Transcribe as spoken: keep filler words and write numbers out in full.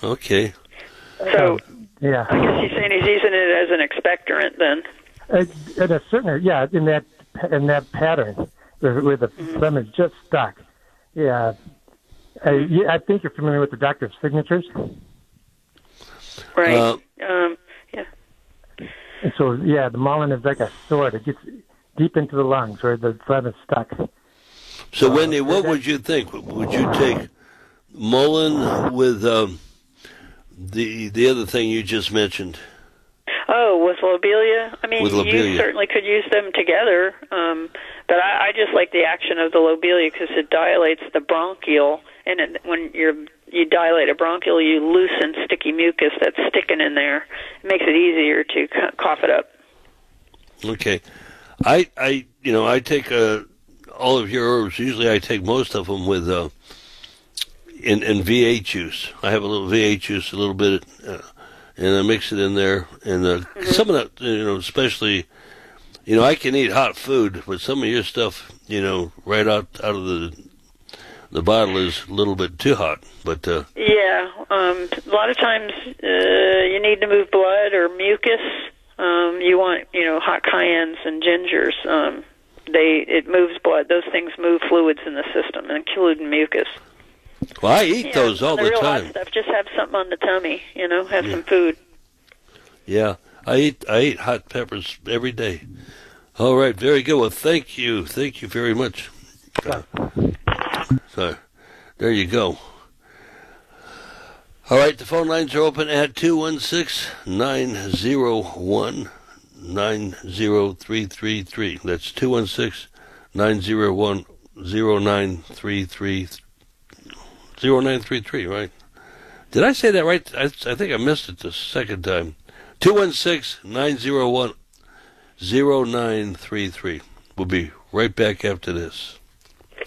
Okay. So, Yeah. I guess he's saying he's using it as an expectorant then. Uh, in a certain, yeah, in that in that pattern where, where the Mm-hmm. phlegm is just stuck. Yeah. Uh, yeah, I think you're familiar with the doctor's signatures. Right. Uh, um, yeah. And so, yeah, the Mullen is like a sword. It gets deep into the lungs where the phlegm is stuck. So, Uh, Wendy, what would you think? Would you take Mullen with um, the the other thing you just mentioned? Oh, with lobelia? I mean, With lobelia. you certainly could use them together, um, but I, I just like the action of the lobelia because it dilates the bronchial, and it, when you're, you dilate a bronchial, you loosen sticky mucus that's sticking in there. It makes it easier to c- cough it up. Okay. I, I you know, I take uh, all of your herbs. Usually I take most of them with uh, in, in V eight juice. I have a little V eight juice, a little bit, uh, and I mix it in there. And uh, Mm-hmm. some of that, you know, especially, you know, I can eat hot food, but some of your stuff, you know, right out out of the the bottle is a little bit too hot. But uh, Yeah, um, a lot of times uh, you need to move blood or mucus. Um, you want, you know, hot cayennes and gingers. Um, they it moves blood. Those things move fluids in the system, including mucus. well, I eat Yeah, those all the the real time. hot stuff. Just have something on the tummy. You know, have some food. Yeah, I eat I eat hot peppers every day. All right, very good. Well, thank you, thank you very much. Uh, so, there you go. All right, the phone lines are open at two one six, nine zero one, nine zero three three three. That's two one six, nine zero one, zero nine three three, zero nine three three, right? Did I say that right? I, I think I missed it the second time. two one six, nine zero one, zero nine three three. We'll be right back after this.